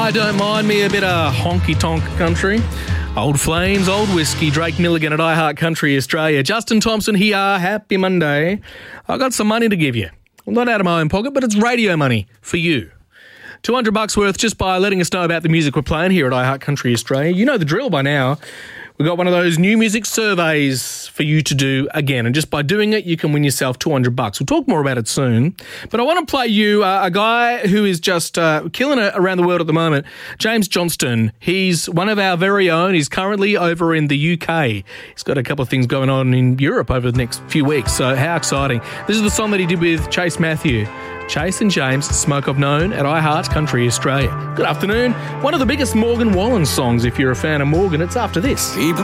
I don't mind me a bit of honky-tonk country. Old Flames, Old Whiskey, Drake Milligan at iHeart Country Australia. Justin Thompson here. Happy Monday. I got some money to give you. Well, not out of my own pocket, but it's radio money for you. $200 worth just by letting us know about the music we're playing here at iHeart Country Australia. You know the drill by now. We've got one of those new music surveys for you to do again. And just by doing it, you can win yourself $200. We'll talk more about it soon. But I want to play you a guy who is just killing it around the world at the moment, James Johnston. He's one of our very own. He's currently over in the UK. He's got a couple of things going on in Europe over the next few weeks. So how exciting. This is the song that he did with Chase Matthew. Chase and James, Smoke I've Known at iHeart Country Australia. Good afternoon. One of the biggest Morgan Wallen songs, if you're a fan of Morgan. It's after this. Keep